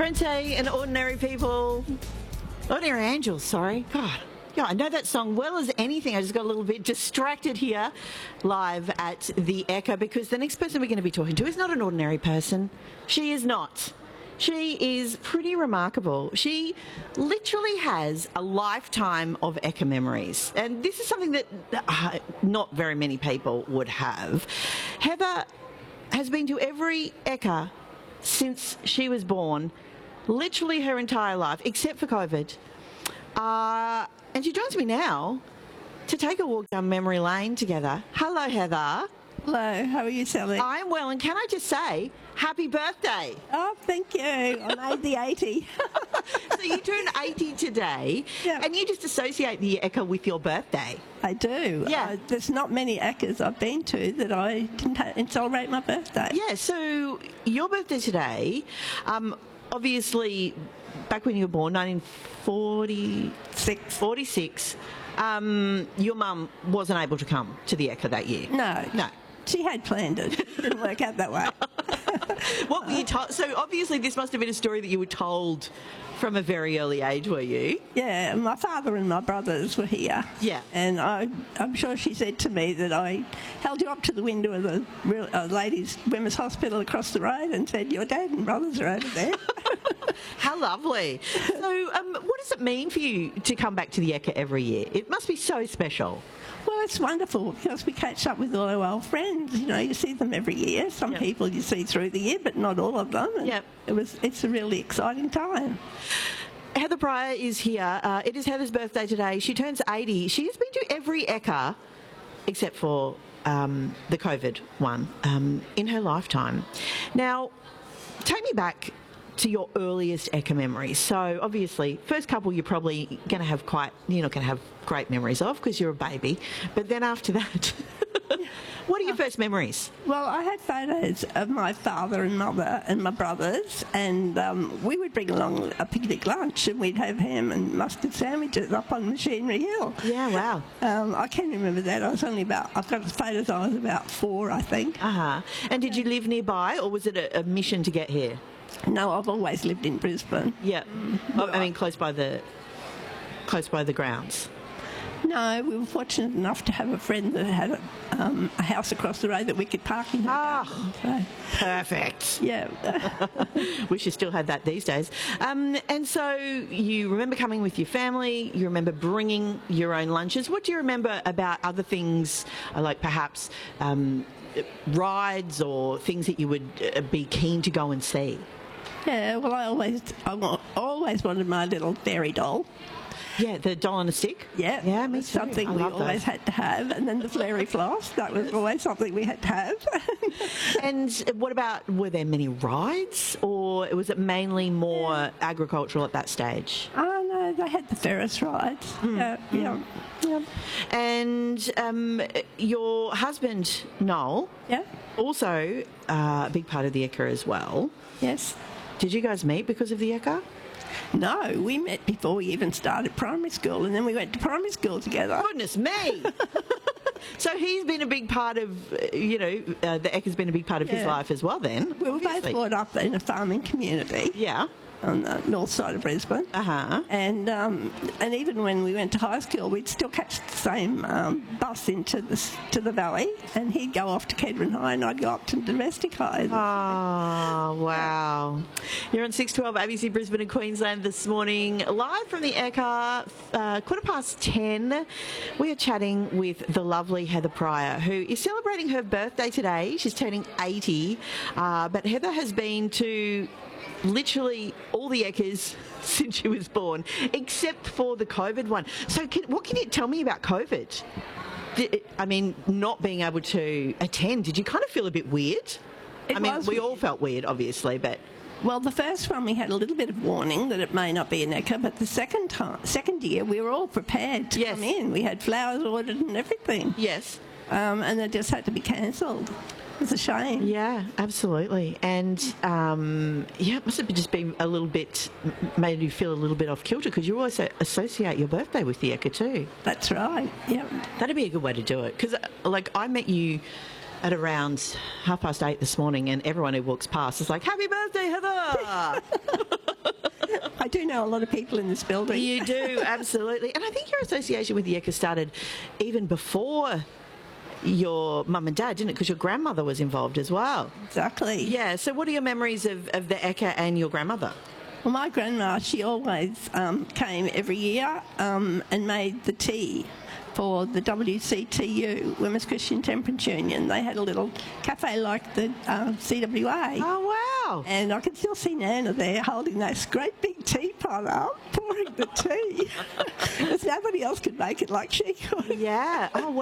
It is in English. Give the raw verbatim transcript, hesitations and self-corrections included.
Prince and Ordinary People. Ordinary Angels, sorry. God. Yeah, I know that song well as anything. I just got a little bit distracted here live at the Echo because the next person we're going to be talking to is not an ordinary person. She is not. She is pretty remarkable. She literally has a lifetime of Ekka memories. And this is something that uh, not very many people would have. Heather has been to every Ekka since she was born, literally her entire life, except for COVID. Uh, and she joins me now to take a walk down memory lane together. Hello, Heather. Hello, how are you, Sally? I'm well, and can I just say, happy birthday. Oh, thank you. I made the eighty. So you turned eighty today, yeah. And you just associate the Ekka with your birthday. I do. Yeah. Uh, there's not many Ekkas I've been to that I didn't ha- celebrate my birthday. Yeah, so your birthday today, um, obviously, back when you were born, nineteen forty-six, forty-six, um, your mum wasn't able to come to the Ekka that year. No. No. She had planned it. It didn't work out that way. What were you told? So obviously this must have been a story that you were told from a very early age, were you? Yeah, my father and my brothers were here. Yeah. And I, I'm sure she said to me that I held you up to the window of the real, uh, ladies' women's hospital across the road and said, your dad and brothers are over there. How lovely. So um, what does it mean for you to come back to the Ekka every year? It must be so special. Well, it's wonderful because we catch up with all our old friends. You know, you see them every year. Some yep. people you see through the year, but not all of them. And yep. it was, it's a really exciting time. Heather Pryor is here. Uh, it is Heather's birthday today. She turns eighty. She has been to every Ekka except for um, the COVID one um, in her lifetime. Now, take me back to your earliest Ekka memories. So obviously, first couple you're probably going to have quite, you're not going to have great memories of because you're a baby. But then after that, what are your first memories? Well, I had photos of my father and mother and my brothers, and um, we would bring along a picnic lunch and we'd have ham and mustard sandwiches up on Machinery Hill. Yeah, wow. Um, I can remember that. I was only about, I've got photos I was about four, I think. Uh-huh. And did you live nearby or was it a, a mission to get here? No, I've always lived in Brisbane. Yeah. Well, I mean, close by the close by the grounds. No, we were fortunate enough to have a friend that had a, um, a house across the road that we could park in. Ah, so, perfect. Yeah. Wish you still had that these days. Um, and so you remember coming with your family, you remember bringing your own lunches. What do you remember about other things, like perhaps um, rides or things that you would uh, be keen to go and see? Yeah, well, I always, I wa- always wanted my little fairy doll. Yeah, the doll on a stick? Yeah, yeah, me too. Something I we love always those. had to have. And then the flary floss, that was always something we had to have. And what about, were there many rides or was it mainly more yeah. agricultural at that stage? Oh, no, they had the Ferris rides. Mm. Yeah, yeah, yeah. And um, your husband, Noel, yeah. also uh, a big part of the Ekka as well. Yes. Did you guys meet because of the Ekka? No, we met before we even started primary school, and then we went to primary school together. Goodness me! So he's been a big part of, you know, uh, the Ekka's been a big part of yeah. his life as well then. We were obviously. both brought up in a farming community. Yeah. On the north side of Brisbane. Uh-huh. And um, and even when we went to high school, we'd still catch the same um, bus into the, to the valley, and he'd go off to Kedron High and I'd go up to Domestic High. Oh, wow. You're on six twelve A B C Brisbane and Queensland this morning, live from the Ekka, uh, quarter past ten. We are chatting with the lovely Heather Pryor, who is celebrating her birthday today. She's turning eighty, uh, but Heather has been to literally all the Ekkas since she was born, except for the COVID one. So can, what can you tell me about COVID? Did, I mean, not being able to attend, did you kind of feel a bit weird? It I mean, we weird. all felt weird, obviously, but... Well, the first one we had a little bit of warning that it may not be an Ekka, but the second time, second year we were all prepared to yes. come in. We had flowers ordered and everything. Yes. Um, and they just had to be cancelled. It's a shame. Yeah, absolutely. And, um, yeah, it must have just been a little bit, made you feel a little bit off kilter because you always associate your birthday with the Ekka too. That's right, yeah. That'd be a good way to do it because, like, I met you at around half past eight this morning, and everyone who walks past is like, "Happy birthday, Heather!" I do know a lot of people in this building. You do, absolutely. And I think your association with the Ekka started even before your mum and dad, didn't it? Because your grandmother was involved as well. Exactly. Yeah, so what are your memories of, of the Ekka and your grandmother? Well, my grandma, she always um, came every year um, and made the tea for the W C T U, Women's Christian Temperance Union. They had a little cafe like the uh, C W A. Oh, wow. And I can still see Nana there holding this great big teapot up, pouring the tea. Because nobody else could make it like she could. Yeah. Oh, wow.